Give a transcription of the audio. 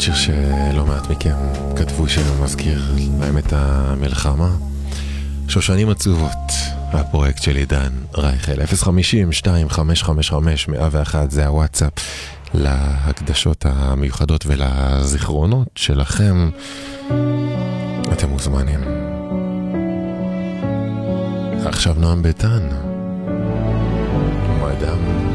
שיר שלא מעט מכם כתבו שמזכיר להם את המלחמה. שושנים עצובות, הפרויקט של עידן רייכל. 050-2555-101 זה הוואטסאפ להקדשות המיוחדות ולזיכרונות שלכם. אתם מוזמנים. עכשיו נועם ביתן, מדאם